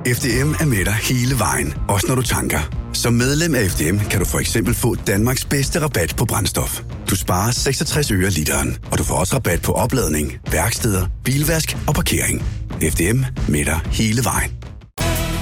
FDM er med dig hele vejen, også når du tanker. Som medlem af FDM kan du for eksempel få Danmarks bedste rabat på brændstof. Du sparer 66 øre literen, og du får også rabat på opladning, værksteder, bilvask og parkering. FDM med dig hele vejen.